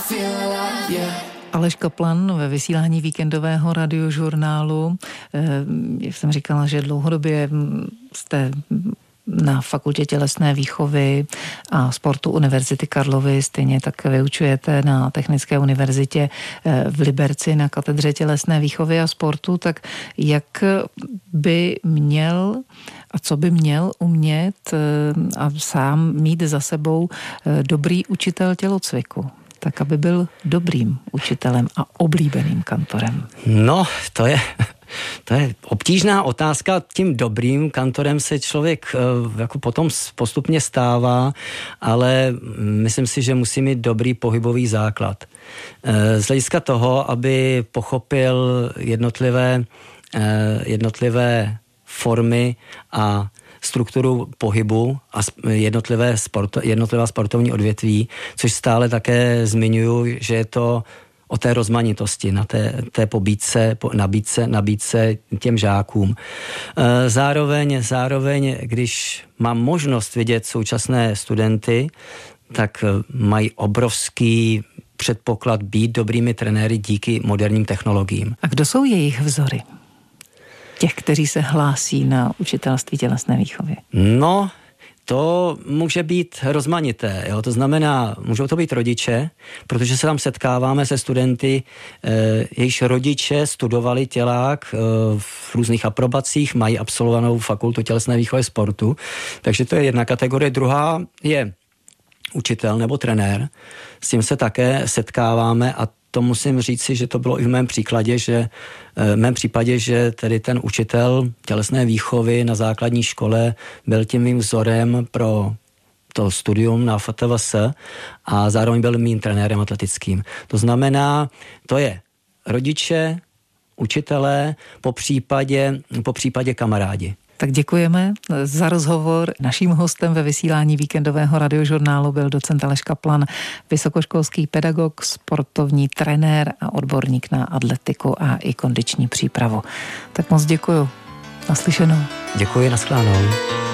Aleš Kaplan ve vysílání víkendového radiožurnálu. Jak jsem říkala, že dlouhodobě jste na Fakultě tělesné výchovy a sportu Univerzity Karlovy, stejně tak vyučujete na Technické univerzitě v Liberci na katedře tělesné výchovy a sportu, tak jak by měl a co by měl umět a sám mít za sebou dobrý učitel tělocviku, tak aby byl dobrým učitelem a oblíbeným kantorem? No, to je obtížná otázka. Tím dobrým kantorem se člověk jako potom postupně stává, ale myslím si, že musí mít dobrý pohybový základ. Z hlediska toho, aby pochopil jednotlivé formy a strukturu pohybu a jednotlivá sportovní odvětví, což stále také zmiňuji, že je to o té rozmanitosti, na té nabídce těm žákům. Zároveň, když mám možnost vidět současné studenty, tak mají obrovský předpoklad být dobrými trenéry díky moderním technologiím. A kdo jsou jejich vzory? Těch, kteří se hlásí na učitelství tělesné výchovy? No, to může být rozmanité. Jo? To znamená, můžou to být rodiče, protože se tam setkáváme se studenty, jejichž rodiče studovali tělák v různých aprobacích, mají absolvovanou fakultu tělesné výchovy sportu, takže to je jedna kategorie. Druhá je učitel nebo trenér. S tím se také setkáváme a to musím říci, že to bylo i v mém případě, že tedy ten učitel tělesné výchovy na základní škole byl tím mým vzorem pro to studium na FTVS a zároveň byl mým trenérem atletickým. To znamená, to je rodiče, učitelé, po případě kamarádi. Tak děkujeme za rozhovor. Naším hostem ve vysílání víkendového radiožurnálu byl docent Aleš Kaplan, vysokoškolský pedagog, sportovní trenér a odborník na atletiku a i kondiční přípravu. Tak moc děkuju. Naslyšenou. Děkuji, nashledanou.